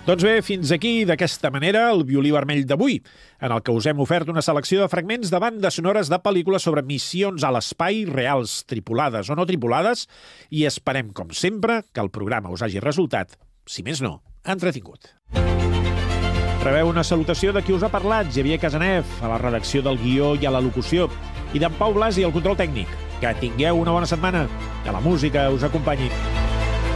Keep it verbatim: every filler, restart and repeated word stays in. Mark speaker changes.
Speaker 1: Doncs bé, fins aquí, d'aquesta manera, el Violí Vermell d'avui, en el que us hem ofert una selecció de fragments de bandes sonores de pel·lícules sobre missions a l'espai, reals, tripulades o no tripulades, i esperem, com sempre, que el programa us hagi resultat, si més no, entretingut. Rebeu una salutació de qui us ha parlat, Xavier Casanev, a la redacció del guió i a la locució, i d'en Pau Blasi al control tècnic. Que tingueu una bona setmana, que la música us acompanyi.